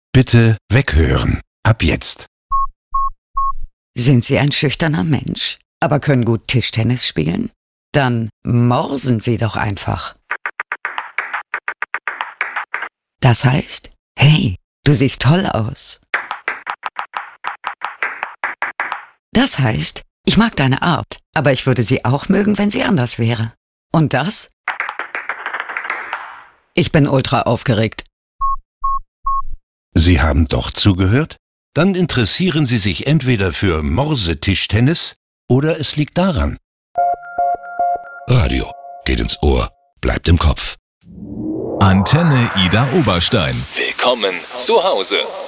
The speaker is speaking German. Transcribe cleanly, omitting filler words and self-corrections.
Bitte weghören. Ab jetzt. Sind Sie ein schüchterner Mensch, aber können gut Tischtennis spielen? Dann morsen Sie doch einfach. Das heißt, hey, du siehst toll aus. Das heißt, ich mag deine Art, aber ich würde sie auch mögen, wenn sie anders wäre. Und das? Ich bin ultra aufgeregt. Sie haben doch zugehört? Dann interessieren Sie sich entweder für Morsetischtennis oder es liegt daran. Radio geht ins Ohr, bleibt im Kopf. Antenne Ida Oberstein. Willkommen zu Hause.